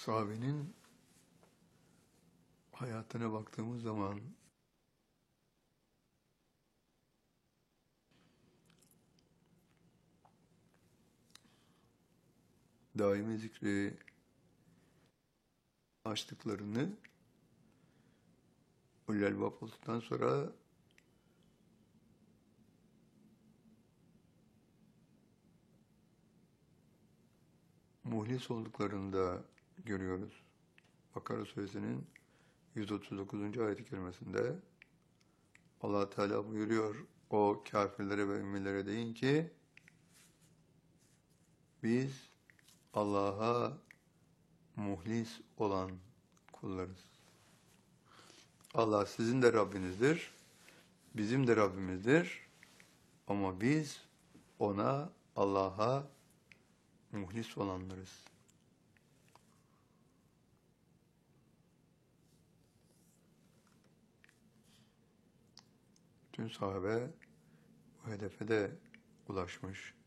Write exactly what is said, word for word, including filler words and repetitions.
sahabenin hayatına baktığımız zaman daimi zikri açtıklarını ulul albab olduktan sonra muhlis olduklarını da görüyoruz. Bakara Suresinin yüz otuz dokuzuncu ayet-i kerimesinde Allah Teala buyuruyor, o kafirlere ve ümmilere deyin ki biz Allah'a muhlis olan kullarız. Allah sizin de Rabbinizdir, bizim de Rabbimizdir ama biz ona, Allah'a muhlis olanlarız. Tüm sahabe bu hedefe de ulaşmış.